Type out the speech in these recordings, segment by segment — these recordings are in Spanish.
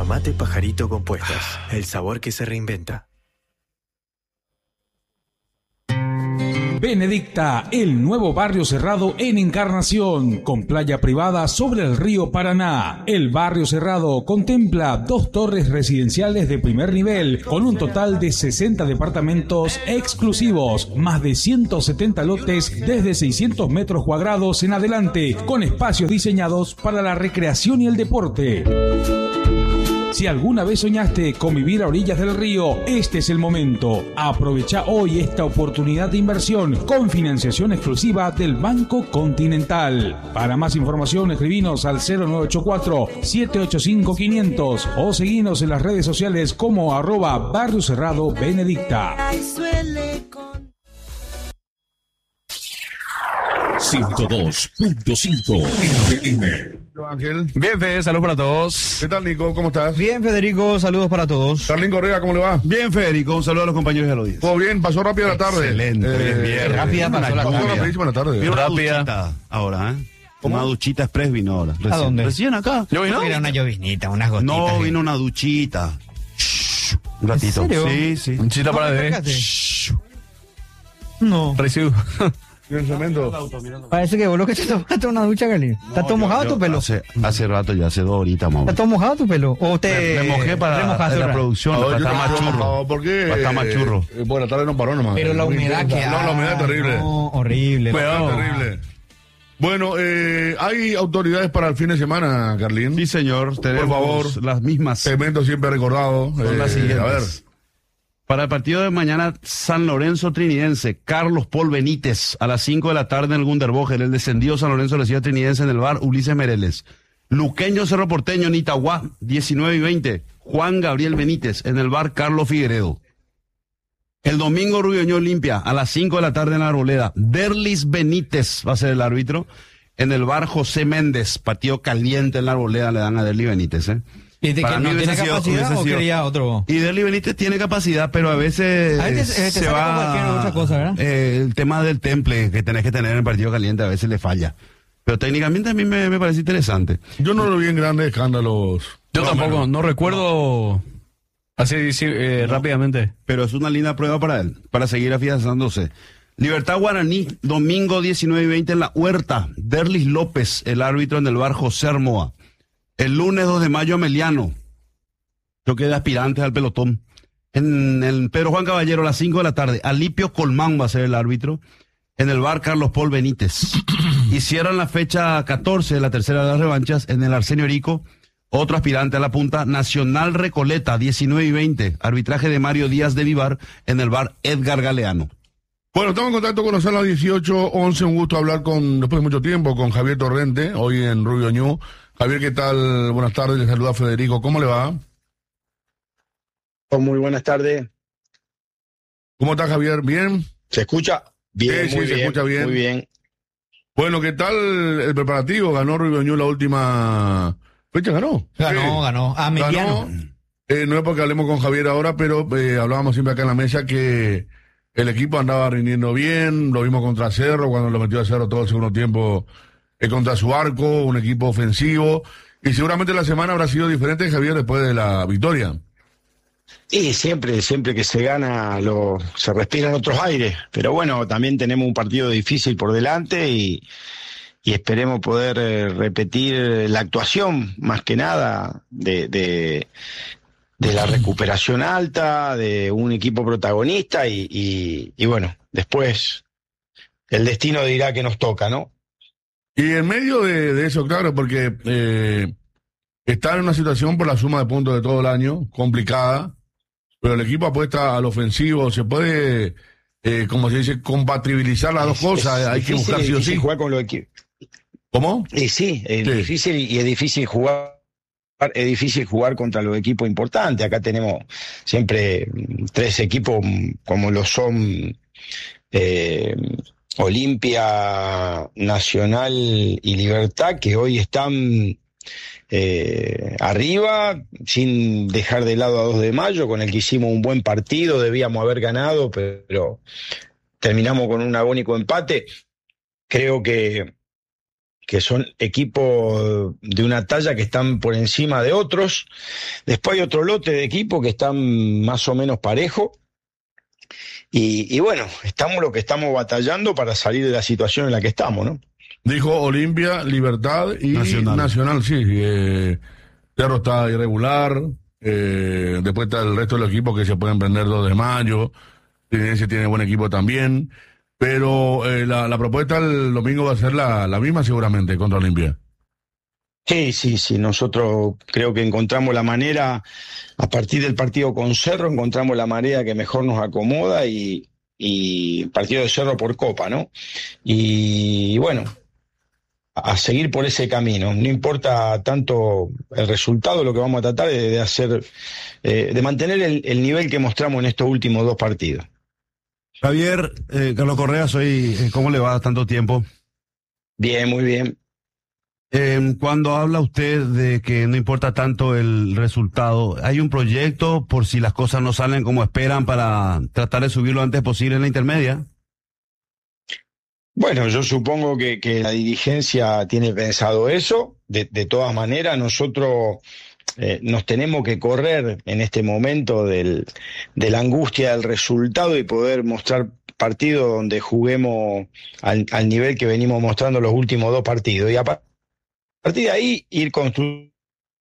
Tomate Pajarito Compuestos, el sabor que se reinventa. Benedicta, el nuevo barrio cerrado en Encarnación, con playa privada sobre el río Paraná. El barrio cerrado contempla 2 torres residenciales de primer nivel, con un total de 60 departamentos exclusivos, más de 170 lotes desde 600 metros cuadrados en adelante, con espacios diseñados para la recreación y el deporte. Si alguna vez soñaste con vivir a orillas del río, este es el momento. Aprovecha hoy esta oportunidad de inversión con financiación exclusiva del Banco Continental. Para más información, escribinos al 0984-785-500 o seguinos en las redes sociales como @Barrio Cerrado Benedicta. 102.5 FM. Ángel. Bien, Fede, saludos para todos. ¿Qué tal, Nico? ¿Cómo estás? Bien, Federico, saludos para todos. Carlín Correa, ¿cómo le va? Bien, Federico, un saludo a los compañeros de la audiencia. ¿Todo bien? ¿Pasó rápida la tarde? Excelente, bien. Rápida pasó la tarde. Rapidísima la tarde. Vino una Rápida. duchita ahora, ¿eh? ¿Cómo? Una duchita express vino ahora. ¿A dónde? Recién acá. ¿Yo vino? Era una lloviznita, unas gotitas. No, vino una duchita. Shh, un ratito. ¿En serio? Sí, sí. Un chita para bebé. Fíjate. Shh. No. Recibo. ¿Tiene cemento? Parece que vos lo que te tomaste una ducha, Cali. ¿Está todo mojado tu pelo? Hace rato, ya hace 2 horitas, mamá. ¿Está todo mojado tu pelo? ¿O te Me mojé para remojaste la ahora? producción, para estar más churro. ¿Por qué? Para estar más churro. Bueno, la tarde no paró nomás. Pero la Muy humedad intensa. que No, la humedad es terrible. No, horrible. Pero- Terrible. Bueno, hay autoridades para el fin de semana, Carlín. Sí, señor. Tenemos favor. las mismas. Segmento siempre recordado. Son las siguientes. A ver. Para el partido de mañana, San Lorenzo Trinidense, Carlos Paul Benítez, a las 5 de la tarde en el Gunderboger. El descendido San Lorenzo de la ciudad Trinidense en el bar Ulises Mereles. Luqueño Cerro Porteño en Itagua, 19 y 20. Juan Gabriel Benítez en el bar Carlos Figueredo. El domingo Rubio Ñu Olimpia, a las 5 de la tarde en la Arboleda. Derlis Benítez va a ser el árbitro. En el bar José Méndez, partido caliente en la Arboleda, le dan a Derlis Benítez, ¿eh? ¿Y de Para que mí no tiene hubiese sido- capacidad hubiese o sido- quería otro? Y Derlis Benítez tiene capacidad, pero a veces, te sale con cualquier otra cosa, ¿verdad? el tema del temple que tenés que tener en el partido caliente a veces le falla. Pero técnicamente a mí me parece interesante. Yo no lo vi en grandes escándalos. Yo Más o tampoco, menos. no recuerdo así rápidamente. Pero es una linda prueba para él, para seguir afianzándose. Libertad Guaraní, domingo 19 y 20 en la Huerta. Derlis López, el árbitro en el bar José Armoa. El lunes 2 de mayo, Ameliano. Choque de aspirantes al pelotón. En el Pedro Juan Caballero, a las 5 de la tarde. Alipio Colmán va a ser el árbitro. En el bar Carlos Paul Benítez. Y cierran la fecha 14 de la tercera de las revanchas en el Arsenio Erico. Otro aspirante a la punta, Nacional Recoleta, 19 y 20. Arbitraje de Mario Díaz de Vivar en el bar Edgar Galeano. Bueno, estamos en contacto con los salas 18-11. Un gusto hablar después de mucho tiempo, con Javier Torrente, hoy en Rubio Ñu. Javier, ¿qué tal? Buenas tardes, le saluda Federico. ¿Cómo le va? Muy buenas tardes. ¿Cómo está, Javier? ¿Bien? ¿Se escucha? Bien, Sí, muy se bien, escucha bien. muy bien. Bueno, ¿qué tal el preparativo? ¿Ganó Rubio Ñu la última fecha? ¿Ganó? Ganó. A mediano. Ganó. No es porque hablemos con Javier ahora, pero hablábamos siempre acá en la mesa que el equipo andaba rindiendo bien. Lo vimos contra Cerro, cuando lo metió a Cerro todo el segundo tiempo contra su arco, un equipo ofensivo. Y seguramente la semana habrá sido diferente, Javier, después de la victoria. Y siempre que se gana se respiran otros aires. Pero bueno, también tenemos un partido difícil por delante y esperemos poder repetir la actuación, más que nada, de la recuperación alta, de un equipo protagonista y bueno, después el destino dirá que nos toca, ¿no? Y en medio de eso, claro, porque está en una situación por la suma de puntos de todo el año, complicada, pero el equipo apuesta al ofensivo, se puede, como se dice, compatibilizar las dos cosas, hay que buscar sí o sí. Jugar con los equipos. ¿Cómo? Sí, es difícil y es difícil jugar. Es difícil jugar contra los equipos importantes. Acá tenemos siempre 3 equipos como lo son Olimpia, Nacional y Libertad, que hoy están arriba, sin dejar de lado a 2 de mayo, con el que hicimos un buen partido, debíamos haber ganado, pero terminamos con un agónico empate. Creo que que son equipos de una talla que están por encima de otros. Después hay otro lote de equipos que están más o menos parejo. Y bueno, estamos lo que estamos batallando para salir de la situación en la que estamos, ¿no? Dijo Olimpia, Libertad y Nacional, sí. Cerro está irregular. Después está el resto de los equipos que se pueden prender 2 de mayo. Trinense tiene buen equipo también. Pero la propuesta el domingo va a ser la misma seguramente contra Olimpia. Sí. Nosotros creo que encontramos la manera, a partir del partido con Cerro, encontramos la manera que mejor nos acomoda y partido de Cerro por Copa, ¿no? Y bueno, a seguir por ese camino. No importa tanto el resultado, lo que vamos a tratar es de hacer, de mantener el nivel que mostramos en estos últimos 2 partidos. Javier, Carlos Correa, ¿cómo le va tanto tiempo? Bien, muy bien. Cuando habla usted de que no importa tanto el resultado, ¿hay un proyecto por si las cosas no salen como esperan para tratar de subir lo antes posible en la intermedia? Bueno, yo supongo que la dirigencia tiene pensado eso. De todas maneras, nosotros nos tenemos que correr en este momento de la angustia del resultado y poder mostrar partidos donde juguemos al nivel que venimos mostrando los últimos 2 partidos. Y a partir de ahí ir construyendo.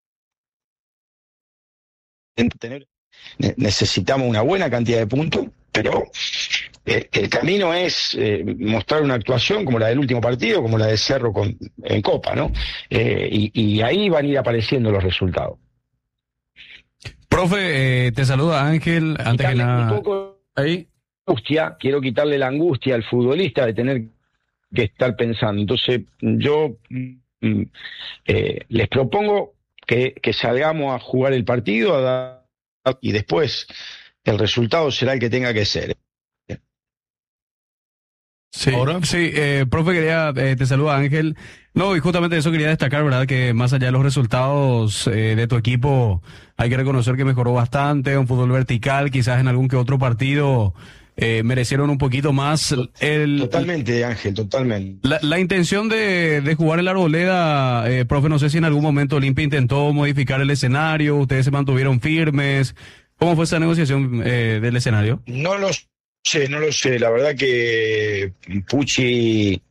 Necesitamos una buena cantidad de puntos, pero el camino es mostrar una actuación como la del último partido, como la de Cerro en Copa, ¿no? Y ahí van a ir apareciendo los resultados. Profe, te saluda Ángel. Antes que nada, un poco ahí. Quiero quitarle la angustia al futbolista de tener que estar pensando. Entonces, yo les propongo que salgamos a jugar el partido y después el resultado será el que tenga que ser. Sí, profe, te saluda Ángel. No, y justamente eso quería destacar, ¿verdad? Que más allá de los resultados de tu equipo, hay que reconocer que mejoró bastante, un fútbol vertical, quizás en algún que otro partido merecieron un poquito más. Totalmente, Ángel, totalmente. La intención de jugar en la Arboleda, profe, no sé si en algún momento Olimpia intentó modificar el escenario, ustedes se mantuvieron firmes. ¿Cómo fue esa negociación del escenario? No lo sé. La verdad que Pucci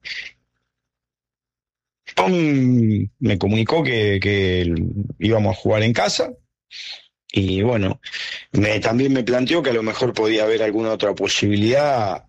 me comunicó que íbamos a jugar en casa. Y bueno, también me planteó que a lo mejor podía haber alguna otra posibilidad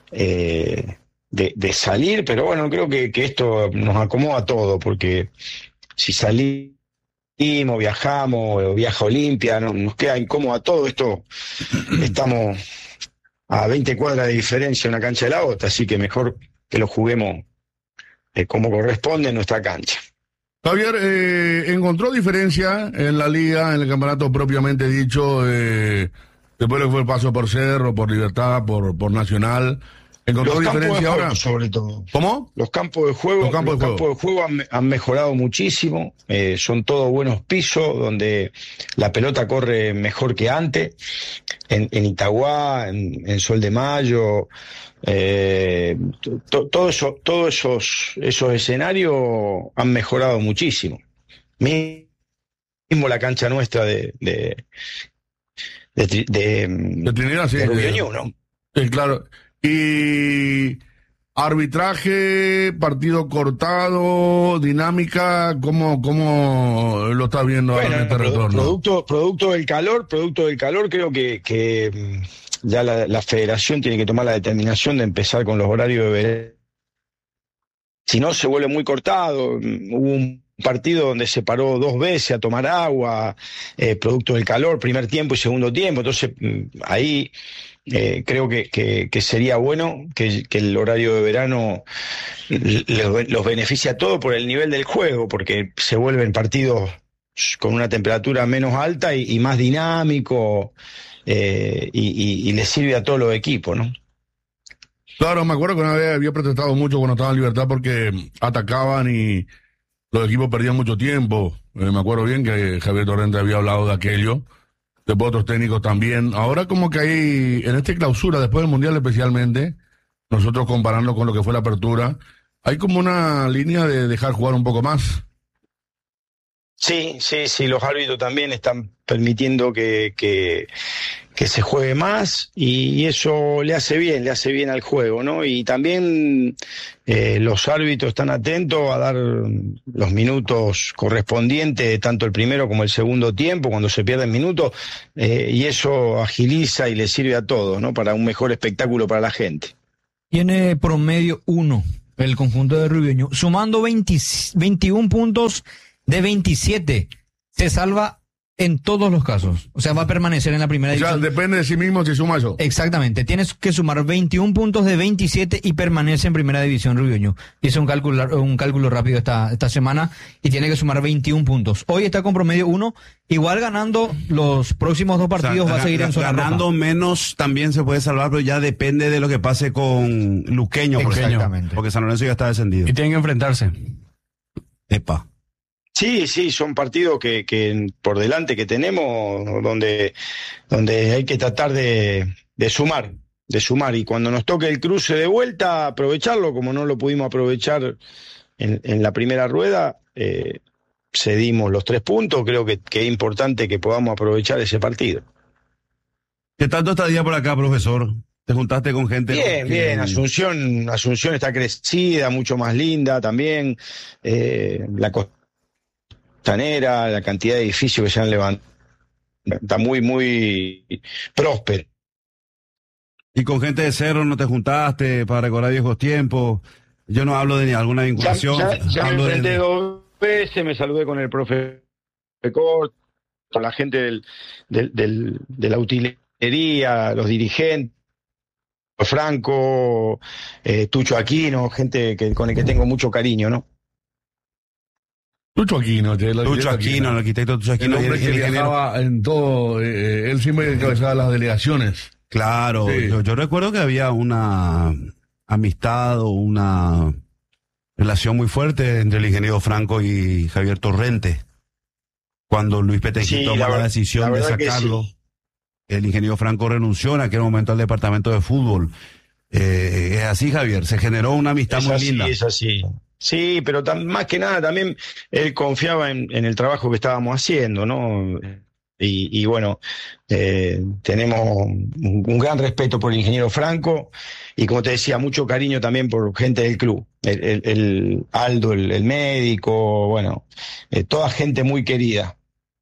de salir, pero bueno, creo que esto nos acomoda a todo, porque si salimos, viajamos, o viaja Olimpia, nos queda incómodo a todo esto. Estamos a 20 cuadras de diferencia una cancha de la otra, así que mejor que lo juguemos como corresponde en nuestra cancha. Javier, ¿encontró diferencia en la liga, en el campeonato propiamente dicho, después de que fue el paso por Cerro, por Libertad, por Nacional? ¿Encontró diferencia ahora? Sobre todo. ¿Cómo? Los campos de juego, los campos de juego han mejorado muchísimo, son todos buenos pisos, donde la pelota corre mejor que antes, en Itagüá, en Sol de Mayo, todos esos escenarios han mejorado muchísimo. Mismo la cancha nuestra de Trinidad, sí, de Rubio Ñu, ¿no? Claro. Y arbitraje, partido cortado, dinámica, ¿cómo lo estás viendo ahora en este retorno? Producto del calor, creo que ya la federación tiene que tomar la determinación de empezar con los horarios de verano. Si no, se vuelve muy cortado. Hubo un partido donde se paró 2 veces a tomar agua, producto del calor, primer tiempo y segundo tiempo. Entonces, ahí creo que sería bueno que el horario de verano los beneficie a todos por el nivel del juego, porque se vuelven partidos con una temperatura menos alta y más dinámico, y le sirve a todos los equipos, ¿no? Claro, me acuerdo que una vez había protestado mucho cuando estaba en Libertad porque atacaban y los equipos perdían mucho tiempo. Me acuerdo bien que Javier Torrente había hablado de aquello, después otros técnicos también. Ahora como que hay, en esta clausura, después del Mundial especialmente, nosotros comparando con lo que fue la apertura, Hay como una línea de dejar jugar un poco más. Sí, los árbitros también están permitiendo que se juegue más y eso le hace bien al juego, ¿no? Y también los árbitros están atentos a dar los minutos correspondientes, tanto el primero como el segundo tiempo, cuando se pierden minutos, y eso agiliza y le sirve a todos, ¿no? Para un mejor espectáculo para la gente. Tiene promedio 1 el conjunto de Ribeño, sumando 21 puntos de 27. Se salva en todos los casos. O sea, va a permanecer en la primera división. O sea, depende de sí mismo si suma eso. Exactamente. Tienes que sumar 21 puntos de 27 y permanece en primera división Ribeño. Hice un cálculo rápido esta semana y tiene que sumar 21 puntos. Hoy está con promedio 1. Igual ganando los próximos 2 partidos, o sea, va a seguir en zona ganando roja. Menos también se puede salvar, pero ya depende de lo que pase con Luqueño, por ejemplo. Exactamente. Porque San Lorenzo ya está descendido. Y tienen que enfrentarse. Epa. Sí, son partidos que por delante que tenemos, donde hay que tratar de sumar, y cuando nos toque el cruce de vuelta, aprovecharlo, como no lo pudimos aprovechar en la primera rueda, cedimos los 3 puntos, creo que es importante que podamos aprovechar ese partido. ¿Qué tanto estadía por acá, profesor? ¿Te juntaste con gente? Bien, Asunción está crecida, mucho más linda también, la costanera, la cantidad de edificios que se han levantado, está muy, muy próspero. ¿Y con gente de Cerro no te juntaste para recordar viejos tiempos? Yo no hablo de alguna vinculación. Ya me hablo enfrenté 2 veces, me saludé con el profe Pecor, con la gente de la utilería, los dirigentes, Franco, Tucho Aquino, gente con el que tengo mucho cariño, ¿no? Tucho Aquino, el arquitecto Tucho Aquino. El hombre que viajaba en todo, él siempre encabezaba las delegaciones. Claro, sí. Yo recuerdo que había una amistad o una relación muy fuerte entre el ingeniero Franco y Javier Torrente. Cuando Luis Petegui toma la decisión de sacarlo, sí. El ingeniero Franco renunció en aquel momento al departamento de fútbol. Es así, Javier, se generó una amistad muy linda. Es así. Sí, pero más que nada también él confiaba en el trabajo que estábamos haciendo, ¿no? Y bueno, tenemos un gran respeto por el ingeniero Franco y, como te decía, mucho cariño también por gente del club. El Aldo, el médico, bueno, toda gente muy querida.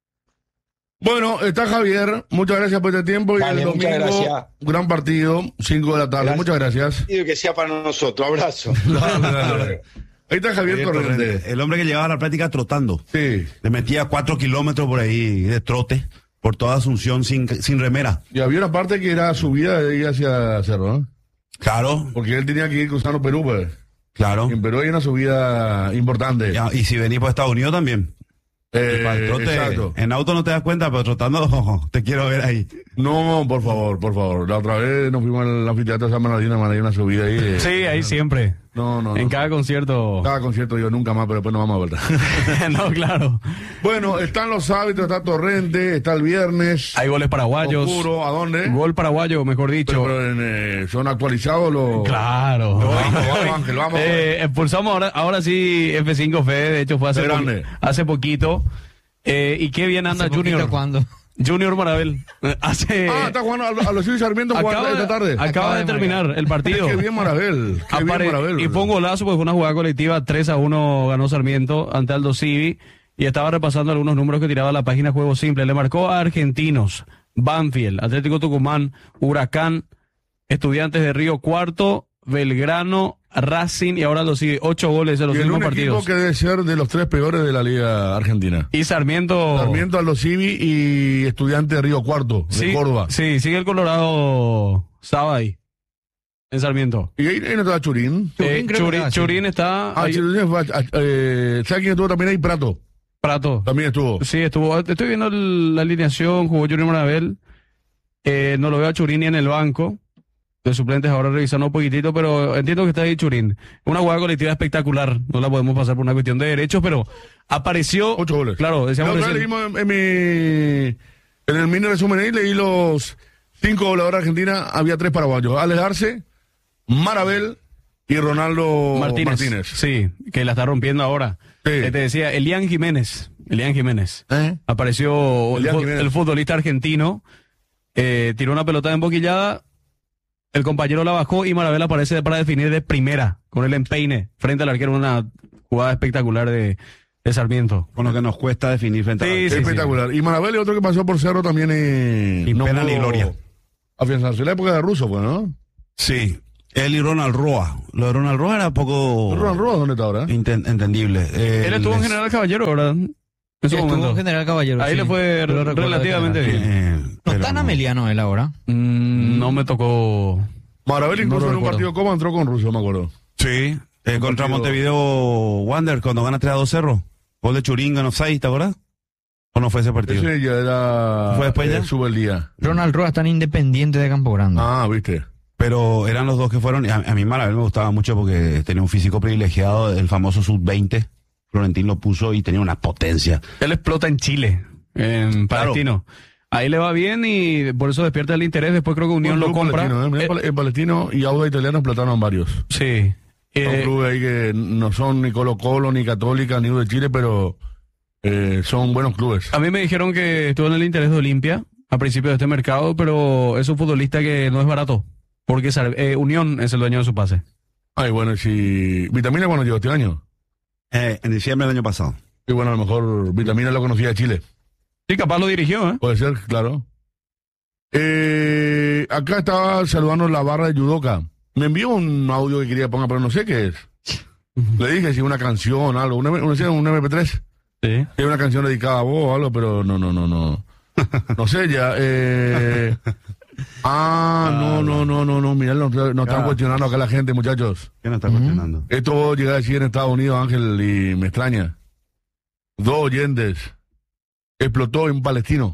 Bueno, está Javier, muchas gracias por este tiempo. Dale, y el domingo, gran partido, 5 de la tarde. Muchas gracias. Y que sea para nosotros, abrazo. Dale. Ahí está Javier Torrente. El hombre que llevaba la práctica trotando. Sí. Le metía 4 kilómetros por ahí de trote, por toda Asunción sin remera. Y había una parte que era subida de ahí hacia Cerro, ¿no? Claro. Porque él tenía que ir cruzando Perú, pues. Claro. Y en Perú hay una subida importante. Y si venís por Estados Unidos también. Para el trote, exacto. En auto no te das cuenta, pero trotando, te quiero ver ahí. No, por favor. La otra vez nos fuimos al anfiteatro de San Bernardino, hay una subida ahí. Sí, ahí siempre. No. En cada concierto. Cada concierto yo nunca más, pero después nos vamos a ver. No, claro. Bueno, están los hábitos, está Torrente, está el viernes. Hay goles paraguayos. Oscuro, ¿a dónde? Gol paraguayo, mejor dicho. Pero son actualizados los... Claro. Vamos, Ángel, vamos. Expulsamos ahora sí F5 Fede, de hecho fue hace poquito. Y qué bien anda Junior. ¿Cuándo? Junior Marabel. Está jugando a los Silvio Sarmiento esta tarde. Acaba de terminar el partido. Qué bien Marabel. Y fue un golazo porque fue una jugada colectiva. 3-1 ganó Sarmiento ante Aldo Civi. Y estaba repasando algunos números que tiraba la página Juego Simple. Le marcó a Argentinos, Banfield, Atlético Tucumán, Huracán, Estudiantes de Río Cuarto, Belgrano, Racing y ahora los sigue 8 goles en los últimos partidos. Equipo que debe ser de los 3 peores de la Liga Argentina. Y Sarmiento, Aldo Civi y Estudiante de Río Cuarto, de Córdoba. Sí, sigue el Colorado Sabay en Sarmiento. ¿Y ahí no está Churín? Churín está... ¿Sabes quién estuvo también ahí? Prato. También estuvo. Sí, estuvo. Estoy viendo la alineación, jugó Junior Marabel. No lo veo a Churín ni en el banco de suplentes, ahora revisando un poquitito, pero entiendo que está ahí Churín. Una jugada colectiva espectacular, no la podemos pasar por una cuestión de derechos, pero apareció... 8 goles. Claro, decíamos... leímos en el mini resumen ahí, leí los 5 goleadores de Argentina, había 3 paraguayos. Alejarse, Marabel, y Ronaldo Martínez. Sí, que la está rompiendo ahora. Sí. Te decía, Elian Jiménez. ¿Eh? Apareció Elian Jiménez. el futbolista argentino, tiró una pelota embotellada, el compañero la bajó y Marabel aparece para definir de primera, con el empeine, frente al arquero, una jugada espectacular de Sarmiento. Con lo que nos cuesta definir frente a Sí, sí, Espectacular. Y Marabel y otro que pasó por Cerro también. Ni pena ni gloria. Afianzarse. La época de Russo, pues, ¿no? Sí, él y Ronald Roa. Lo de Ronald Roa era poco Ronald Roa, ¿dónde está ahora? entendible. Él estuvo en General Caballero, ¿verdad? En su Estuvo momento. en General Caballero. Ahí sí. le fue Yo lo recuerdo relativamente de General. bien. No pero está en Ameliano él ahora. No me tocó. Marabel incluso No lo en un recuerdo. partido como entró con Russo, me acuerdo. Sí, contra partido- Montevideo Wander, cuando gana 3-2 Cerro. Gol de Churinga, no sé, ¿te acuerdas? ¿O no fue ese partido? Ese ya era. ¿Fue después ya? Sube el día. Ronald Roa está en Independiente de Campo Grande. Ah, viste. Pero eran los dos que fueron. A mí Marabel me gustaba mucho porque tenía un físico privilegiado, el famoso sub-20. Florentín lo puso y tenía una potencia. Él explota en Chile, en Claro. Palestino. Ahí le va bien y por eso despierta el interés. Después creo que Unión lo Un club compra. palestino, Mira, el palestino y Auda Italiano explotaron varios. Sí. Son clubes ahí que no son ni Colo-Colo, ni Católica, ni U de Chile, pero son buenos clubes. A mí me dijeron que estuvo en el interés de Olimpia a principio de este mercado, pero es un futbolista que no es barato. Porque Unión es el dueño de su pase. Ay, bueno, y si. ¿Vitamina cuando llegó este año? En diciembre del año pasado. Y bueno, a lo mejor Vitamina lo conocía de Chile. Sí, capaz lo dirigió, ¿eh? Puede ser, claro. Acá estaba saludando la barra de Yudoka. Me envió un audio que quería poner, pero no sé qué es. Le dije si una canción, algo, un MP3. Sí. Es una canción dedicada a vos o algo, pero no. No sé ya. No. Mirá, no están cuestionando acá la gente, muchachos. ¿Qué nos está cuestionando? Esto vos llegás a decir en Estados Unidos, Ángel, y me extraña. 2 oyentes. Explotó en un palestino.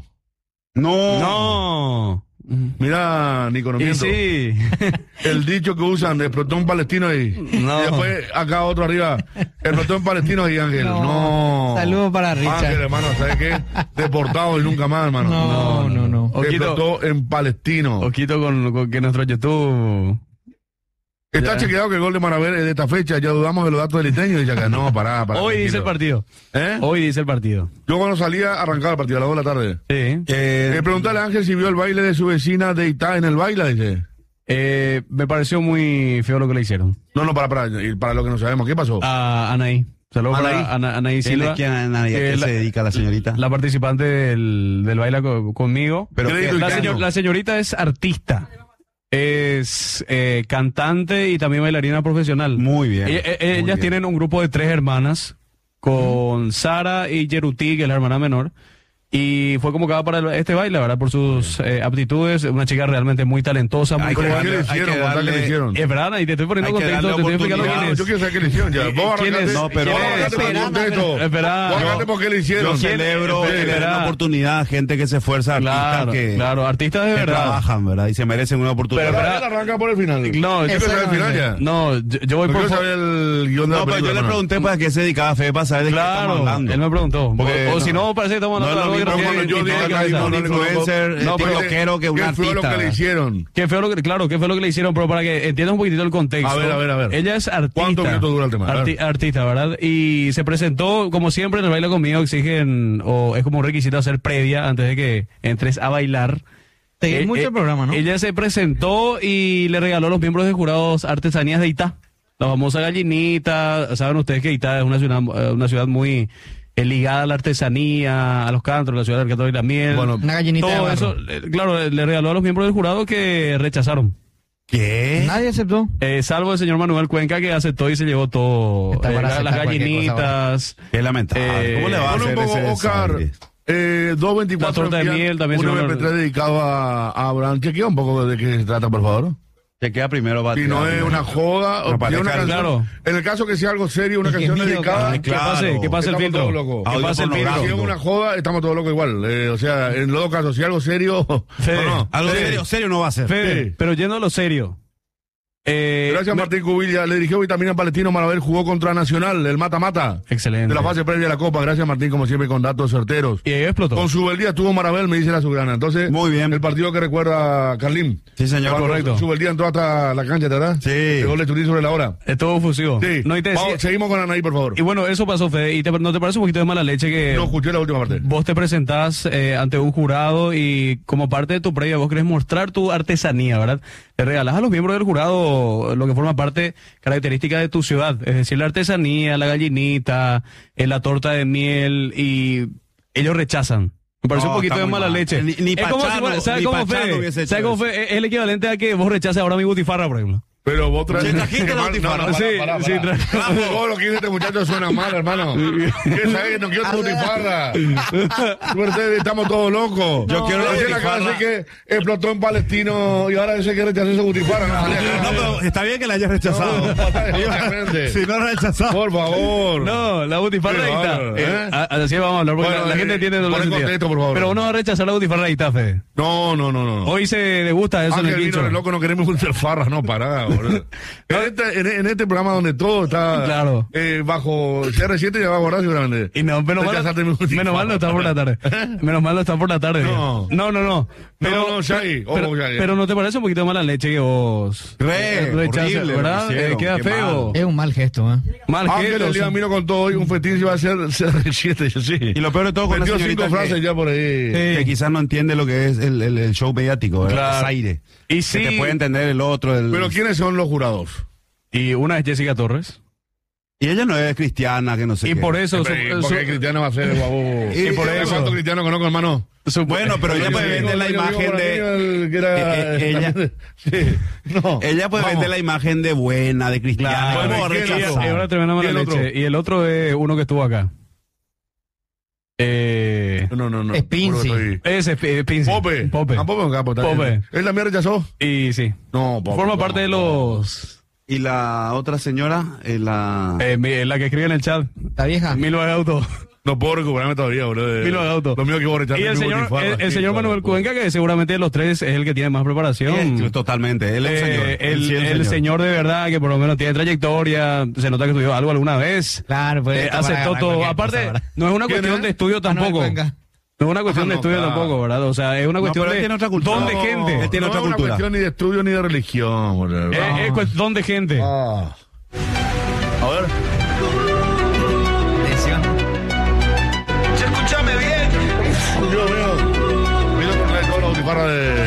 No. Mira, Nico, no Y miento. sí. El dicho que usan de explotó un palestino y después acá otro arriba, explotó un palestino y Ángel. No. Saludos para Richard. Ángel, hermano, ¿sabes qué? Deportado y nunca más, hermano. No. Explotó en palestino. Ojito con que nuestro YouTube. Está chequeado que el gol de Marabel es de esta fecha. Ya dudamos de los datos del Iteño. Y ya que no, pará. Hoy dice el tranquilo. partido. Hoy dice el partido. Yo cuando salía, arrancaba el partido a las 2 de la tarde. Sí. Preguntale a Ángel si vio el baile de su vecina de Itá en el baile, dice. Me pareció muy feo lo que le hicieron. No, para lo que no sabemos. ¿Qué pasó? A Anaí. Saludos Anaí. para Anaí Silva. ¿Quién se dedica la señorita? La participante del baile conmigo. Pero Crédito y caño. la señorita es artista. Es cantante y también bailarina profesional. Muy bien. Ellas tienen un grupo de 3 hermanas, con Sara y Yeruti, que es la hermana menor. Y fue convocada para este baile, ¿verdad? Por sus aptitudes. Una chica realmente muy talentosa, muy Hay que ¿Qué joven. le hay hicieron? que Contá qué le darle- hicieron. Es verdad, y te estoy poniendo Hay que contexto, darle te estoy explicando oportunidad. quién es. Yo quiero saber qué le hicieron ya. Vos ¿Quién arrancate. es? No, pero- Vos arrancate por el contexto. Espera. Vos arrancate por qué le hicieron. Yo celebro que le den la oportunidad a gente que se esfuerza, artistas Claro, artistas de que verdad. trabajan, ¿verdad? Y se merecen una oportunidad. Pero- Él arranca por el final. No, ¿Qué pensás del final ya? No, yo voy Porque por... yo sabía el guión de la No, pero yo película, le hermano. pregunté para qué se dedicaba Fede para saber de qué estamos Claro, hablando. él me preguntó. Porque O si no, parece que estamos no es hablando lo de algo mismo que cuando no yo tiene digo que que hay ver. un influencer, No, pero tiktokero que un ¿Qué fue lo que le artista. hicieron? ¿Qué fue lo que le hicieron? Pero para que entiendas un poquitito el contexto. A ver. Ella es artista. ¿Cuántos minutos dura el tema? A ver. Artista, ¿verdad? Y se presentó, como siempre, en el baile conmigo exigen, o es como un requisito hacer previa antes de que entres a bailar. Seguir mucho el programa, ¿no? Ella se presentó y le regaló a los miembros de jurados artesanías de Itá. La famosa gallinita. Saben ustedes que Itá es una ciudad muy ligada a la artesanía, a los cantos, la ciudad del canto y la miel. Bueno, Una gallinita de todo barro. eso, claro, le regaló a los miembros del jurado que rechazaron. ¿Qué? Nadie aceptó. Salvo el señor Manuel Cuenca, que aceptó y se llevó todo. Está para las aceptar cualquier gallinitas. Qué lamentable. ¿Cómo le va a Ponle hacer un poco, ese Oscar. desaire? 224 La torta de envían miel también, un señor. MP3 dedicado a Abraham. Chequea un poco de qué se trata, por favor. Se queda primero va a Si no tirar. es una joda, No, o si para es una dejar canción. claro. En el caso que sea algo serio, una Es que canción mira, dedicada. Ay, claro. ¿Qué pasa el Estamos filtro? todos locos. ¿Qué Audio pasa el filtro? Si es una joda, estamos todos locos igual. O sea, en los dos casos, si algo serio. Fede, no. Algo Sí. serio no va a ser. Fede, Sí. pero yendo a lo serio. Gracias, Martín Cubilla. Le dirigió Vitamina Palestino Marabel, jugó contra Nacional, el mata-mata. Excelente. De la fase previa de la Copa. Gracias, Martín, como siempre, con datos certeros. Y ahí explotó. Con su beldía estuvo Marabel, me dice la Azulgrana. Entonces, muy bien. El partido que recuerda Carlín. Sí, señor, correcto. Su beldía entró hasta la cancha, ¿verdad? Sí. El gol de Turín sobre la hora. Estuvo fusivo. Sí. No, y te decía, Vamos, seguimos con Anaí, por favor. y bueno, eso pasó, Fede. ¿Y no te parece un poquito de mala leche que No escuché la última parte. vos te presentás ante un jurado y como parte de tu previa vos querés mostrar tu artesanía, ¿verdad? Le regalás a los miembros del jurado lo que forma parte característica de tu ciudad, es decir, la artesanía, la gallinita, la torta de miel, y ellos rechazan. Me parece un poquito de mala leche. Ni Es como si fuera- ¿sabe cómo fue? ¿Sabe cómo fue? Es el equivalente a que vos rechaces ahora mi butifarra, por ejemplo. Pero vos traes. Sí, trajiste la butifarra. Sí, sí, Todo lo que dice este muchacho suena mal, hermano. ¿Qué sabes? No quiero tu butifarra. Estamos todos locos. Yo quiero la la butifarra. clase que explotó en Palestino y ahora dice que rechazó esa butifarra. No, pero está bien que la hayas rechazado. Obviamente. Si no rechazado. Por favor. No, la butifarra ahí está. Bárbaro, Así vamos a hablar, porque Bueno, la gente entiende pon en sentido. contexto, por favor. Pero uno va a rechazar la butifarra ahí está, Fede. No. Hoy se degusta eso en el Ángel quincho. vino loco, no queremos butifarra, no, pará, boludo. En este programa donde todo está Claro. Bajo CR7 ya va a guardar seguramente. Y no, menos Rechazaste mi butifarra. mal no está por la tarde. Menos mal no está por la tarde. No. No. No, Shaggy. Ojo, Shaggy. Pero ¿no te parece un poquito de mala leche que vos rechaces, horrible, verdad? lo hicieron, Queda qué feo. Es un mal gesto, ¿eh? Mal Ángel gesto, el día sí. vino con todo hoy, un festín se va a hacer CR7, yo sí. Y lo peor de todo con la Metió señorita 5 frases que, ya por ahí. que quizás no entiende lo que es el show mediático, ¿verdad? Claro. Es aire. Y Que sí. te puede entender el otro. Pero ¿quiénes son los jurados? Y una es Jessica Torres. Y ella no es cristiana, que no sé Y qué. por eso... Porque Cristiano va a ser guapo. Y por ¿Sabes eso. ¿Cuántos cristianos conozco, hermano? Bueno, pero ella puede vender la imagen de... ella- Sí, no. Ella puede vender la imagen de buena, de cristiana. Claro, ¿Cómo ¿y quién rechazó? y ahora tremenda mala ¿Y el otro? leche. Y el otro es uno que estuvo acá. No. Es Pinzi. Ese es Pinzi. Pope. Pope. Ah, Pope es un capo, está Pope. bien. ¿Él también rechazó? Y sí. No, Pope. Forma parte de los... Y la otra señora, la... la que escribe en el chat. La vieja. Milo de auto. No puedo recuperarme todavía, boludo. Milo de auto. Lo mío que vos rechazaste Y el mi señor, butifarra. el Sí, señor claro, Manuel pues. Cuenca, que seguramente de los tres es el que tiene más preparación. Totalmente, él es el señor. El señor de verdad, que por lo menos tiene trayectoria, se nota que estudió algo alguna vez. Claro, pues. Aceptó todo. Aparte, no es una ¿Quién cuestión es? de estudio tampoco. No es una cuestión de estudio claro. tampoco, ¿verdad? O sea, es una cuestión pero él de tiene otra cultura. don de gente. Él tiene no otra es una cultura. cuestión ni de estudio ni de religión, boludo. Es don de gente. Ah. A ver. Atención. Escúchame bien. Dios mío. Mira por traer toda la butifarra de...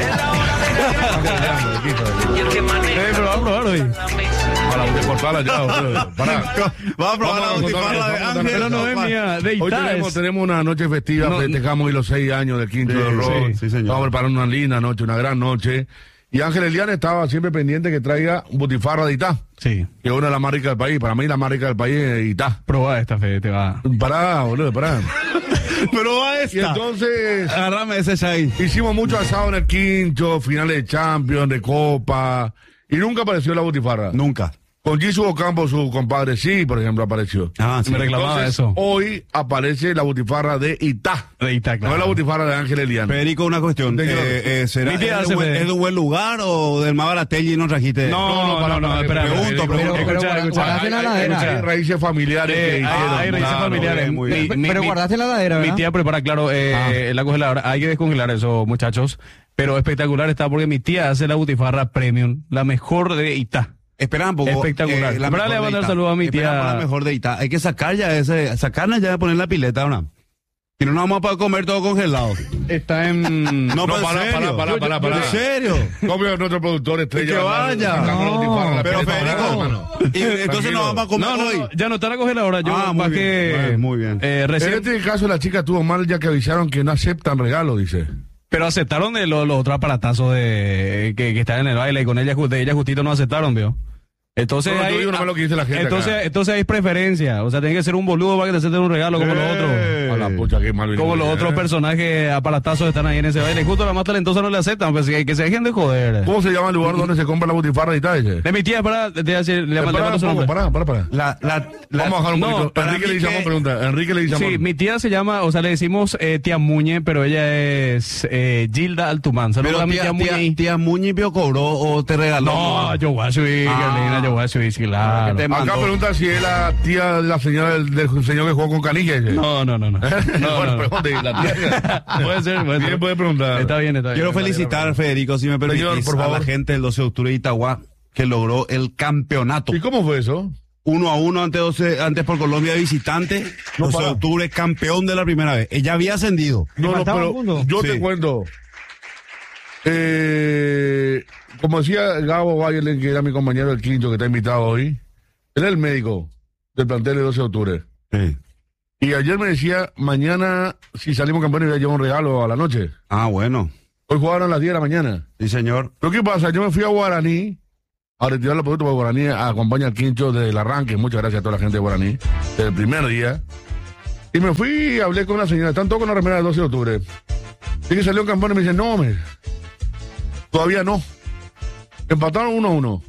Y el que maneja Pero vamos a probar hoy. Para cortarla ya, boludo. Pará. Vamos a probar la Vamos a butifarra de contar- Ángel. Pero no es mía, de Hoy Itaes. tenemos una noche festiva, No, festejamos hoy los 6 años del quinto Sí, de rock. sí, señor. Vamos a preparar una linda noche, una gran noche. Y Ángel Eliane estaba siempre pendiente que traiga un butifarra de Itá, Sí. que es una de las más ricas del país. Para mí la más rica del país es Itá. Proba esta, Fede, te va. Pará, boludo, pará. Pero va Y esta. entonces Agárrame ese ahí. hicimos mucho asado en el quinto, finales de Champions, de Copa, y nunca apareció la butifarra. Nunca. Con Jesús Ocampo, su compadre, sí, por ejemplo, apareció. Ah, sí. Me reclamaba Entonces, eso. hoy aparece la butifarra de Itá. De Ita, No claro. es la butifarra de Ángel Eliane. Federico, una cuestión. ¿De qué? ¿Será Mi tía es hace Fede. de un buen lugar o del Mavarategui y no trajiste? No, espera. Pregunto. Guardaste la heladera. Hay raíces familiares que hicieron. Hay raíces Claro, familiares. muy bien. Pero guardaste la heladera, Mi ¿verdad? tía prepara, claro, la congeladora. Hay que descongelar eso, muchachos. Pero espectacular está porque mi tía hace la butifarra premium, la mejor de Itá. Espera un poco. Espectacular. La Espera, mejor le voy a de mandar Ita. saludo a mi Espera tía. por la mejor de Ita. Hay que sacar ya sacarla ya de poner la pileta, ¿no? Si no, no vamos a poder comer todo congelado. Está en... No, pero pará, en serio. pará. ¿En serio? Copio nuestro productor estrella. Que vaya. Sacamos la butifarra, la Pero pileta, Federico, hermano. y entonces Tranquilo. no vamos a comer No, hoy. ya no está la congeladora. Yo Ah, muy más bien. que... Muy bien. En Recién... este caso la chica estuvo mal ya que avisaron que no aceptan regalos, dice. Pero aceptaron de los otros aparatazos de que están en el baile y con ella justito no aceptaron, vio. Entonces No, yo hay, digo nomás lo que dice la gente acá. entonces hay preferencia. O sea, tiene que ser un boludo para que te acepten un regalo como los otros. A la pucha, qué mal Como venido, los otros personajes aparatazos que están ahí en ese baile. Justo la más talentosa no le aceptan, pues que se dejen de joder. ¿Cómo se llama el lugar donde se compra la butifarra y tal? De mi tía, para, le mando su nombre. Para. Vamos Vamos a bajar un poquito. para Enrique mí le llamó que- pregunta. Enrique le llamó. Sí, mi tía se llama, o sea, le decimos tía Muñe, pero ella es Gilda Altumán. Saludos Pero a mi tía Muñe. tía Muñe cobró o te regaló. No, yo voy a subir, Carolina, yo voy a subir, sí, claro. que te Acá mandó. pregunta si es la tía de la señora del señor que jugó con Canilla. ese. No. Bueno, no. pregunte, la tía. Puede ser. Bien, puede preguntar. Está bien. Quiero felicitar, Federico, si me permitís, Señor, por a favor. la gente del 12 de octubre de Itagua que logró el campeonato. ¿Y cómo fue eso? 1-1 antes por Colombia de visitante. No, 12 de para. octubre, campeón de la primera vez. Ella había ascendido. No, faltaba pero un punto. yo Sí. te cuento. Como decía Gabo Bayerlen, que era mi compañero del quinto que está invitado hoy, él es el médico del plantel de 12 de octubre. Sí. Y ayer me decía, mañana, si salimos campeones, voy a llevar un regalo a la noche. Ah, bueno. Hoy jugaron a las 10 de la mañana. Sí, señor. Pero ¿qué pasa? Yo me fui a Guaraní a retirar los productos porque Guaraní acompaña al quincho desde el arranque. Muchas gracias a toda la gente de Guaraní, desde el primer día. Y me fui y hablé con la señora. Están todos con la remera del 12 de octubre. Y que salió un campeón y me dice, no, todavía no. Empataron 1-1.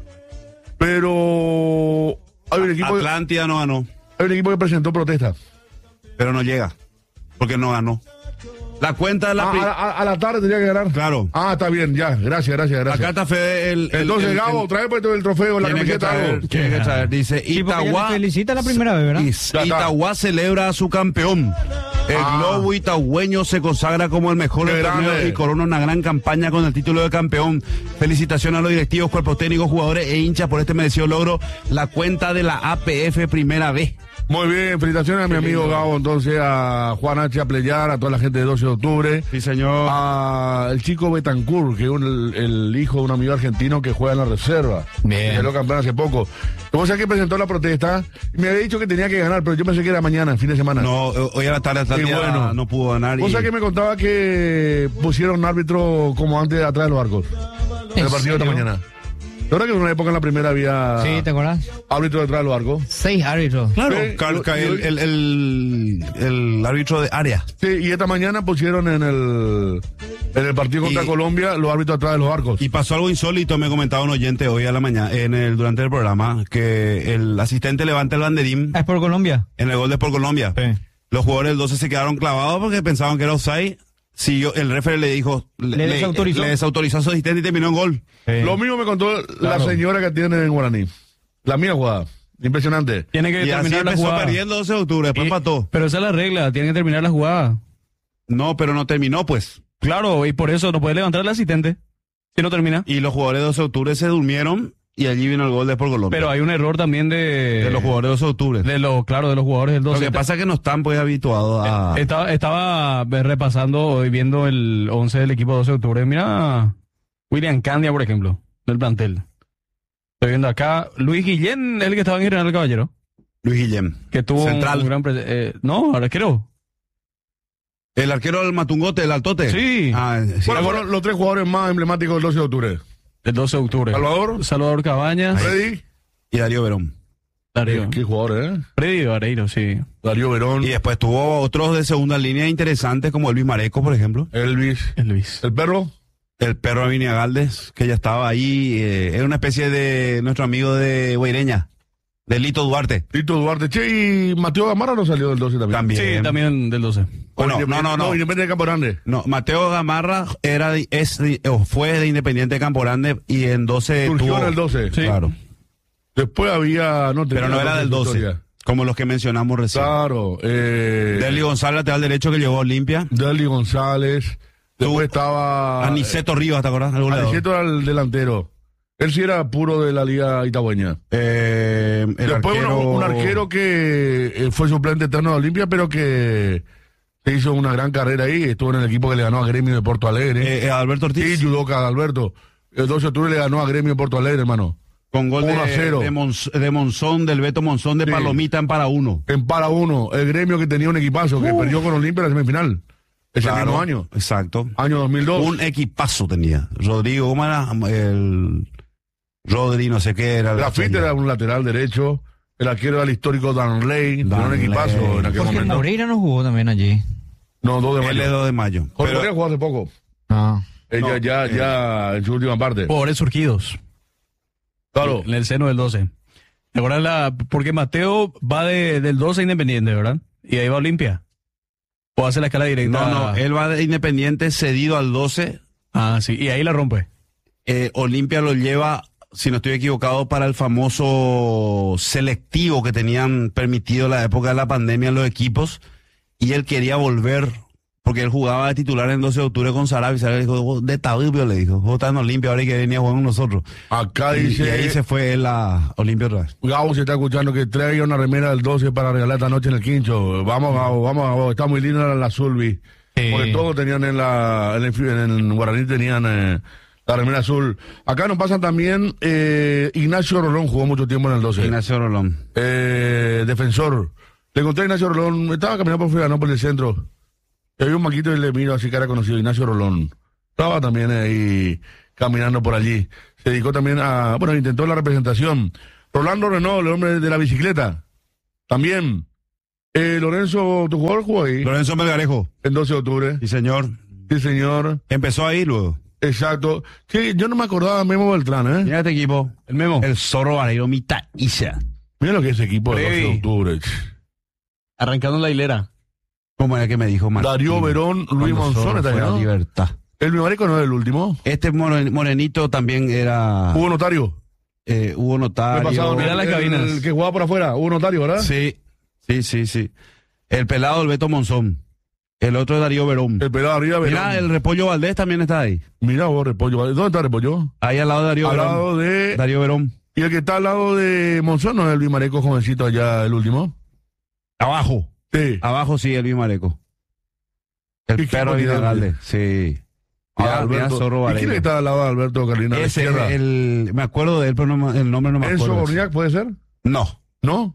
Pero hay un equipo, Atlántida no ganó, hay un equipo que presentó protesta. pero no llega. Porque no ganó. La cuenta de la... A la tarde tenía que ganar. Claro. Ah, está bien, ya. Gracias. Acá está Fede Entonces, Gabo, trae pues el trofeo, la tiene que camiseta. traer, algo. tiene que traer. Dice, Sí, porque ella Itagua... le felicita la primera vez, ¿verdad? Ya está. Itagua celebra a su campeón. El globo itagüeño se consagra como el mejor Qué del torneo grande. y corona una gran campaña con el título de campeón. Felicitaciones a los directivos, cuerpos técnicos, jugadores e hinchas por este merecido logro. La cuenta de la APF Primera B. Muy bien, felicitaciones a mi amigo Gabo, entonces a Juan H. Pleyar, a toda la gente de 12 de octubre. Sí, señor. El chico Betancourt, que es el hijo de un amigo argentino que juega en la reserva. Bien. Que salió campeón hace poco. Como sea que presentó la protesta, y me había dicho que tenía que ganar, pero yo pensé que era mañana, fin de semana. No, hoy a la tarde Atlántida bueno. no pudo ganar. O sea que me contaba que pusieron un árbitro como antes atrás de los barcos. En el partido de esta serio? mañana. ¿La verdad que en una época en la primera había Sí, ¿te acuerdas? árbitro detrás de los barcos? 6 árbitros. Claro, Sí, el árbitro de área. Sí, y esta mañana pusieron en el partido contra Y- Colombia los árbitros atrás de los barcos. Y pasó algo insólito, me comentaba un oyente hoy a la mañana, durante el programa, que el asistente levanta el banderín ¿Es por Colombia? en el gol de por Colombia. Sí. Los jugadores del 12 se quedaron clavados porque pensaban que era offside. El referee le dijo, Le desautorizó. le desautorizó a su asistente y terminó en gol. Lo mismo me contó la señora que tiene en Guaraní. La mía jugada. Impresionante. Tiene que Y así terminar la empezó jugada. perdiendo 12 de octubre, después empató. Pero esa es la regla, tiene que terminar la jugada. No, pero no terminó, pues. Claro, y por eso no puede levantar el asistente si no termina. Y los jugadores de 12 de octubre se durmieron y allí vino el gol de por Colombia. Pero hay un error también de los jugadores de 12 de octubre. de los jugadores del 12. Lo que pasa es que no están pues habituados a... Estaba repasando y viendo el 11 del equipo 12 de octubre. Mira, William Candia, por ejemplo, del plantel. Estoy viendo acá, Luis Guillén, el que estaba en General Caballero, Luis Guillem. que tuvo Central. un gran... no, arquero. El arquero del Matungote, el Altote. Sí. Ah, sí. ¿Cuáles fueron los tres jugadores más emblemáticos del 12 de octubre? El 12 de octubre. Salvador, Cabañas. Freddy. Y Darío Verón. Darío. ¿Qué jugador, Freddy Vareiro, sí. Darío Verón, Y después tuvo otros de segunda línea interesantes como Elvis Mareco, por ejemplo. Elvis, El Luis. el perro. El perro Avinia Galdes, que ya estaba ahí. Era una especie de nuestro amigo de Guaireña, de Lito Duarte. Tito Duarte. Che, y Mateo Gamarra no salió del 12 también. También. Sí, también del 12. Bueno, O no. Independiente de Campo Grande. No, Mateo Gamarra fue de Independiente de Campo Grande y en 12 Surgió tuvo... en el 12. Sí. Claro. Después había... Pero no era del 12, historia. como los que mencionamos recién. Claro. Deli González, lateral derecho que llegó a Olimpia. Deli González. Después estaba... Aniceto Rivas, ¿te acordás? El goleador. Aniceto era el delantero. Él sí era puro de la liga itagüeña. El Después un arquero que fue suplente eterno de Olimpia, pero que se hizo una gran carrera ahí. Estuvo en el equipo que le ganó a Gremio de Porto Alegre. Alberto Ortiz. Sí, judoka Alberto. El 12 de octubre le ganó a Gremio de Porto Alegre, hermano. Con gol 1-0. de Monzón, del Beto Monzón de Sí. Palomita en para uno. En para uno, el Gremio que tenía un equipazo, que perdió con Olimpia en la semifinal. Ese mismo año. Exacto. Año 2002. Un equipazo tenía. Rodrigo, ¿cómo era? Rodri, no sé qué era. Grafite era un lateral derecho. El arquero era el histórico Danley. Era un equipazo en aquel Jorge momento. Moreira no jugó también allí. No, 2 de Él es mayo. 2 de mayo. Jorge Pero- Moreira jugó hace poco. Ah. Ya en su última parte. Jugadores surgidos. Claro. En el seno del 12. ¿Te acuerdas porque Mateo va del 12 a Independiente, ¿verdad? Y ahí va a Olimpia. ¿O hace la escala directa? No, él va de Independiente cedido al 12. Ah, sí, y ahí la rompe. Olimpia lo lleva, si no estoy equivocado, para el famoso selectivo que tenían permitido en la época de la pandemia los equipos. Y él quería volver, porque él jugaba de titular en 12 de octubre con Sarabia. Y Sarabia le dijo, de Tabibio, le dijo, vos estás en Olimpia, ahora hay que venir a jugar con nosotros. Acá Y dice. ahí se fue él a Olimpia otra vez. Gabo se está escuchando que traiga una remera del 12 para regalar esta noche en el Quincho. Vamos, Gabo. Está muy linda la Zulbi. Porque todos tenían en el Guaraní tenían la remera azul. Acá nos pasan también Ignacio Rolón, jugó mucho tiempo en el 12. Ignacio Rolón. Defensor. Le encontré a Ignacio Rolón, estaba caminando por fuera, no por el centro. Y había un maquito y le miro así que era conocido, Ignacio Rolón. Estaba también ahí caminando por allí. Se dedicó también intentó la representación. Rolando Renault, el hombre de la bicicleta. También. Lorenzo, tu jugador jugó ahí. Lorenzo Melgarejo. En 12 de octubre. Sí, señor. Sí, señor. Empezó ahí luego. Exacto. Sí, yo no me acordaba de Memo Beltrán, ¿eh? Mira este equipo. El Memo. El Zorro Vareiro Mitaiza. Mira lo que es ese equipo de 12 de Freddy. octubre. Arrancando en la hilera. ¿Cómo era que me dijo Martín? Darío Verón, Luis Cuando Monzón, Zorro está fue ahí, a ¿no? Libertad. El Mimareco no es el último. Este morenito también era Hugo Notario. Hugo Notario. Me pasaba Mira las cabinas. el que jugaba por afuera, Hugo Notario, ¿verdad? Sí. El pelado del Beto Monzón. El otro es Darío Verón. El pelado arriba, Verón. Mira, el Repollo Valdés también está ahí. Mira vos, Repollo. ¿Dónde está Repollo? Ahí al lado de Darío Al Verón. lado de... Darío Verón. Y el que está al lado de Monzón, ¿no es el Luis Mareco jovencito allá, el último? Abajo. Sí. Abajo sí, el Bimareco. El ¿Qué perro equipo tiene? Vidagalde. Sí. Mira Zorro ¿Y quién Vareiro. está al lado de Alberto Carlina? a la Ese, izquierda? me acuerdo de él, pero el nombre no me ¿Enzo acuerdo. Gorniak puede ser? No. ¿No?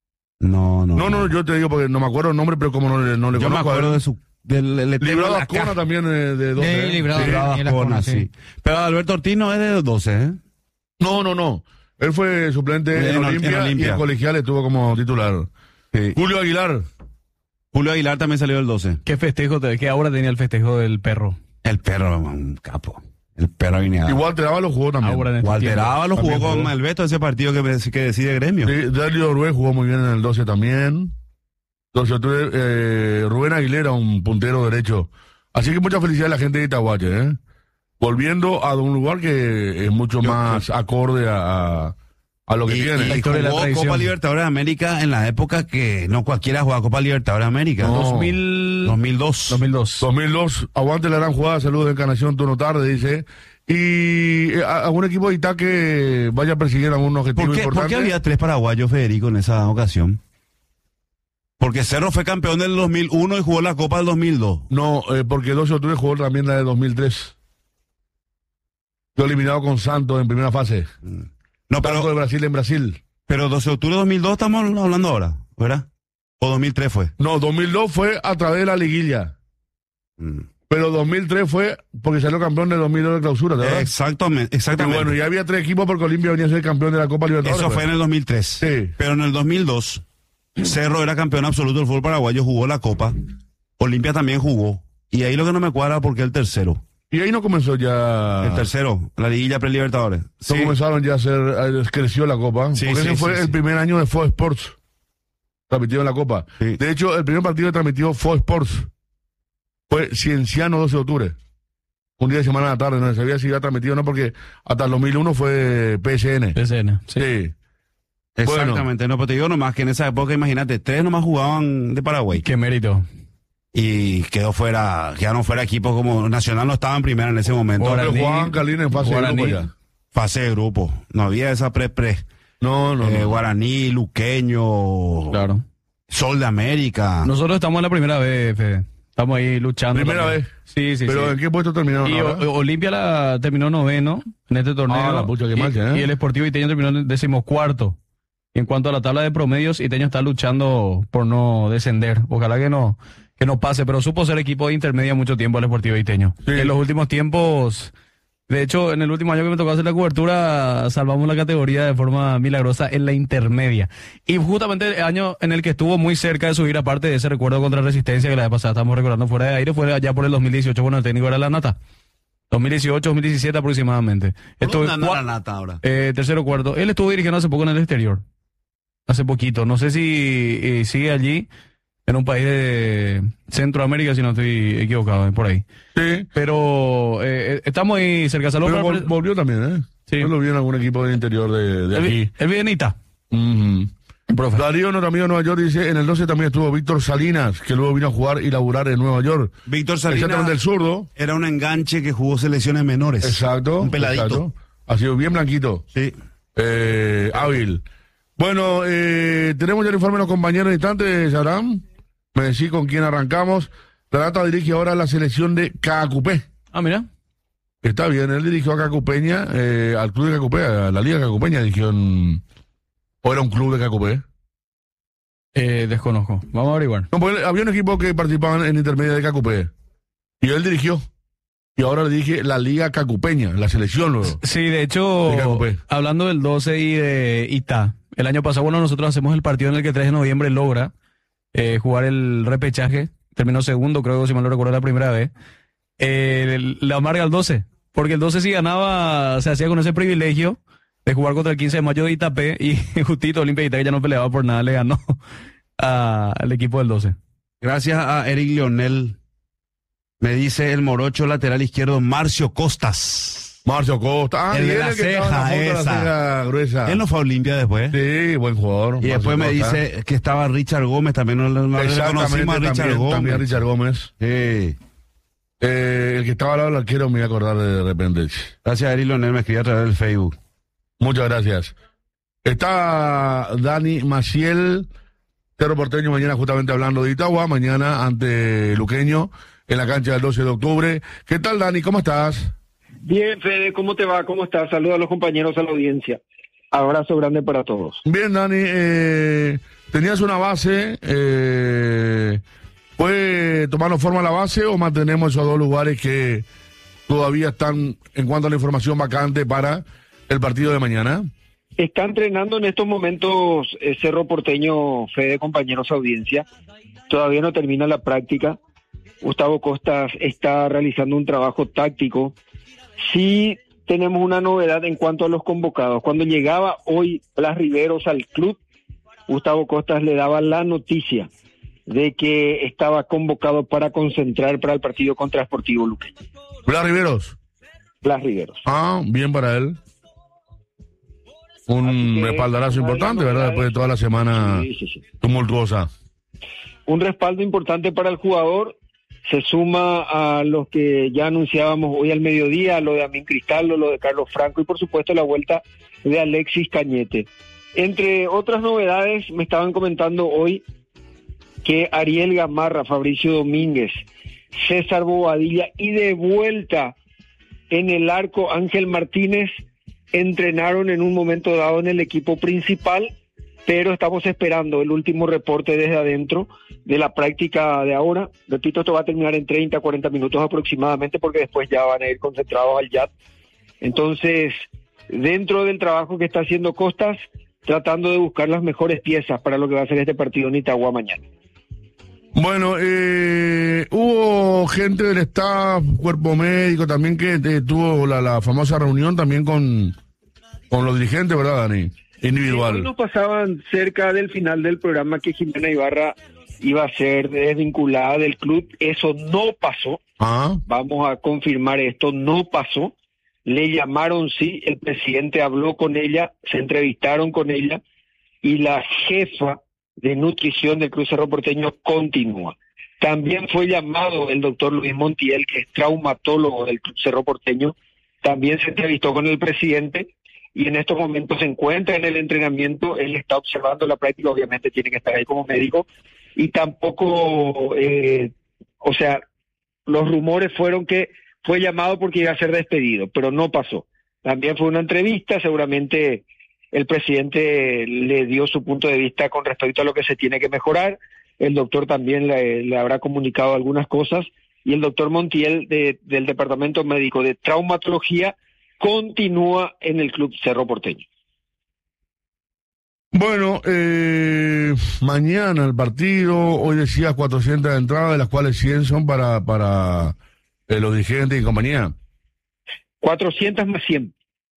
No, yo te digo porque no me acuerdo el nombre, pero como no le Yo me conozco a acuerdo él. de su... le tengo Librado la Ascona caja. también de 12. Sí, Librado. Librado Daniel Ascona, Ascona, sí. sí. Pero Alberto Ortiz no es de 12, ¿eh? No. Él fue suplente en Olimpia y en Colegial estuvo como titular. Sí. Julio Aguilar. Julio Aguilar también salió del 12. ¿Qué festejo, qué ahora tenía el festejo del perro? El perro, un capo. El perro viene Y Walter Ábalos jugó también. Ahora en este Walter tiempo. Ábalos jugó También con jugó. el Beto ese partido que decide gremio. Sí, Delio Orué jugó muy bien en el 12 también. 12 de octubre, Rubén Aguilera, un puntero derecho. Así que mucha felicidad a la gente de Itahuache, ¿eh? Volviendo a un lugar que es mucho más acorde a lo que tiene. Y historia de la jugó tradición. Copa Libertadores de América en la época que no cualquiera jugaba Copa Libertadores de América. No. 2002. 2002, aguante la gran jugada, saludos de Encarnación, turno tarde, dice. Y algún equipo de Ita que vaya a perseguir algún objetivo ¿Por qué importante. había 3 paraguayos, Federico, en esa ocasión? Porque Cerro fue campeón del 2001 y jugó la Copa del 2002. No, porque 12 de octubre jugó también la de 2003. Fue eliminado con Santos en primera fase. No, Banco de Brasil en Brasil. pero 12 de octubre de 2002 estamos hablando ahora, ¿verdad? ¿O 2003 fue? No, 2002 fue a través de la liguilla. Pero 2003 fue porque salió campeón de 2002 de clausura, ¿verdad? Exactamente. Y bueno, ya había 3 equipos porque Olimpia venía a ser campeón de la Copa Libertadores. Eso fue pues. en el 2003. Sí. Pero en el 2002, Cerro era campeón absoluto del fútbol paraguayo, jugó la Copa. Olimpia también jugó. Y ahí lo que no me cuadra porque el tercero. Y ahí no comenzó ya. El tercero, la liguilla pre-Libertadores. No comenzaron ya a hacer. Creció la Copa. Sí, porque sí, ese fue sí, el sí. primer año de Fox Sports. Transmitido en la Copa. Sí. De hecho, el primer partido que transmitió Fox Sports fue Cienciano 12 de octubre. Un día de semana a la tarde. No se sabía si iba transmitido o no, porque hasta el 2001 fue PSN. PSN, sí. Sí. Exactamente, no, pero te digo nomás que en esa época, imagínate, 3 nomás jugaban de Paraguay. Qué mérito. Y quedaron fuera equipos como Nacional no estaba en primera en ese momento. Ahora, Porque Guaraní, jugaban Calina en fase de Guaraní. grupo ya. Fase de grupo. No había esa pre. No. Guaraní, Luqueño, Claro. Sol de América. Nosotros estamos en la primera vez, Fede. Estamos ahí luchando. ¿Primera también. vez? Sí, sí, Pero sí. ¿en qué puesto terminaron Y ahora? Olimpia la terminó noveno en este torneo. Ah, la pucha, qué marcha, ¿eh? Y el Sportivo Iteño terminó en 14º. En cuanto a la tabla de promedios, Iteño está luchando por no descender. Ojalá que no pase, pero supo ser equipo de intermedia mucho tiempo el Sportivo Iteño. Sí. En los últimos tiempos De hecho, en el último año que me tocó hacer la cobertura, salvamos la categoría de forma milagrosa en la intermedia. Y justamente el año en el que estuvo muy cerca de subir, aparte de ese recuerdo contra Resistencia que la vez pasada estamos recordando fuera de aire, fue allá por el 2018 cuando el técnico era la Nata. 2018, 2017 aproximadamente. ¿Dónde anda la Nata ahora? Tercero, cuarto. Él estuvo dirigiendo hace poco en el exterior. Hace poquito. No sé si sigue allí en un país de Centroamérica, si no estoy equivocado, por ahí. Sí. Pero estamos ahí cerca. Saludos. Pero volvió también, ¿eh? Sí. Yo lo vi en algún equipo del interior de aquí. El Vienita. Profe. Darío, nuestro amigo de Nueva York, dice, en el 12 también estuvo Víctor Salinas, que luego vino a jugar y laburar en Nueva York. Víctor Salinas. Exactamente, el zurdo. Era un enganche que jugó selecciones menores. Exacto. Un peladito. Exacto. Ha sido bien blanquito. Sí. Hábil. Bueno, tenemos ya el informe de los compañeros de instantes, Abraham. Me decís con quién arrancamos. La Nata dirige ahora la selección de Cacupé. Ah, mira. Está bien, él dirigió a Cacupeña, al club de Cacupé, a la Liga Cacupeña, dirigió ¿o era un club de Cacupé? Desconozco. Vamos a averiguar. No, porque había un equipo que participaban en intermedia de Cacupé. Y él dirigió. Y ahora le dije la Liga Cacupeña, la selección luego. Sí, de hecho, hablando del 12 y de Itá, el año pasado, bueno, nosotros hacemos el partido en el que 3 de noviembre logra jugar el repechaje. Terminó segundo, creo, si mal no recuerdo, la primera vez. Le amarga al 12, porque el 12 si ganaba, se hacía con ese privilegio de jugar contra el 15 de mayo de Itapé, y justito Olimpia Itá, que ya no peleaba por nada, le ganó al equipo del 12. Gracias a Eric Leonel. Me dice el morocho lateral izquierdo Marcio Costas. Marcio Costa. El de la ceja esa. Gruesa. Él no fue a Olimpia después. Sí, buen jugador. Y después me dice que estaba Richard Gómez, también no reconocimos a Richard Gómez. También Richard Gómez. Sí. El que estaba al lado del arquero me voy a acordar de repente. Gracias a Eric Leonel, me escribió a través del Facebook. Muchas gracias. Está Dani Maciel, Cerro Porteño, mañana justamente hablando de Itagua, mañana ante Luqueño, en la cancha del 12 de octubre. ¿Qué tal, Dani? ¿Cómo estás? Bien, Fede, ¿cómo te va? ¿Cómo estás? Saludos a los compañeros, a la audiencia. Abrazo grande para todos. Bien, Dani, tenías una base, ¿puede tomarnos forma la base o mantenemos esos dos lugares que todavía están, en cuanto a la información, vacante para el partido de mañana? Está entrenando en estos momentos Cerro Porteño, Fede, compañeros, audiencia. Todavía no termina la práctica. Gustavo Costas está realizando un trabajo táctico. Sí tenemos una novedad en cuanto a los convocados. Cuando llegaba hoy Blas Riveros al club, Gustavo Costas le daba la noticia de que estaba convocado para concentrar para el partido contra Sportivo Luque. ¿Blas Riveros? Blas Riveros. Ah, bien para él. Un respaldarazo importante, ¿verdad? Después de toda la semana tumultuosa. Un respaldo importante para el jugador. Se suma a los que ya anunciábamos hoy al mediodía, lo de Amin Cristaldo, lo de Carlos Franco y por supuesto la vuelta de Alexis Cañete. Entre otras novedades, me estaban comentando hoy que Ariel Gamarra, Fabricio Domínguez, César Bobadilla y de vuelta en el arco Ángel Martínez entrenaron en un momento dado en el equipo principal, pero estamos esperando el último reporte desde adentro de la práctica de ahora. Repito, esto va a terminar en 30, 40 minutos aproximadamente, porque después ya van a ir concentrados al YAT. Entonces, dentro del trabajo que está haciendo Costas, tratando de buscar las mejores piezas para lo que va a ser este partido en Itagua mañana. Bueno, hubo gente del staff, cuerpo médico también que tuvo la famosa reunión también con los dirigentes, ¿verdad, Dani? Individual. Hoy nos pasaban cerca del final del programa que Jimena Ibarra iba a ser desvinculada del club. Eso no pasó. Vamos a confirmar esto, no pasó. Le llamaron, sí, el presidente habló con ella, se entrevistaron con ella y la jefa de nutrición del Club Cerro Porteño continúa. También fue llamado el doctor Luis Montiel, que es traumatólogo del Club Cerro Porteño, también se entrevistó con el presidente y en estos momentos se encuentra en el entrenamiento. Él está observando la práctica, obviamente tiene que estar ahí como médico, y tampoco, o sea, los rumores fueron que fue llamado porque iba a ser despedido, pero no pasó. También fue una entrevista, seguramente el presidente le dio su punto de vista con respecto a lo que se tiene que mejorar, el doctor también le habrá comunicado algunas cosas, y el doctor Montiel del Departamento Médico de Traumatología continúa en el Club Cerro Porteño. Bueno, mañana el partido, hoy decías 400 entradas, de las cuales 100 son para los dirigentes y compañía. 400 más 100.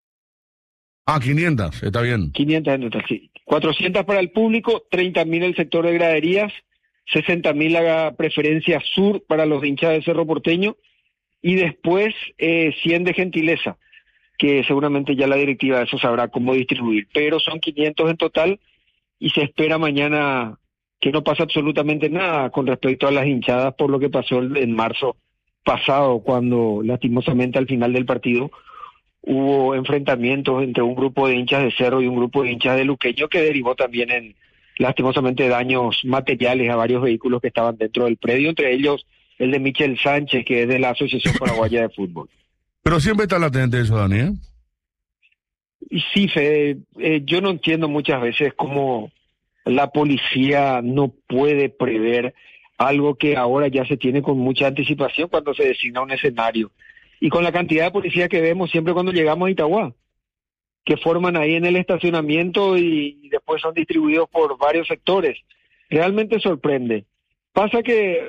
500, está bien. 500 en total, sí. 400 para el público, 30.000 el sector de graderías, 60.000 la preferencia sur para los hinchas de Cerro Porteño, y después 100 de gentileza, que seguramente ya la directiva de eso sabrá cómo distribuir, pero son 500 en total, y se espera mañana que no pase absolutamente nada con respecto a las hinchadas por lo que pasó en marzo pasado, cuando lastimosamente al final del partido hubo enfrentamientos entre un grupo de hinchas de Cerro y un grupo de hinchas de Luqueño, que derivó también en lastimosamente daños materiales a varios vehículos que estaban dentro del predio, entre ellos el de Michel Sánchez, que es de la Asociación Paraguaya de Fútbol. Pero siempre está latente eso, Dani, ¿eh? Y sí, Fede, yo no entiendo muchas veces cómo la policía no puede prever algo que ahora ya se tiene con mucha anticipación cuando se designa un escenario. Y con la cantidad de policías que vemos siempre cuando llegamos a Itagua, que forman ahí en el estacionamiento y después son distribuidos por varios sectores. Realmente sorprende. Pasa que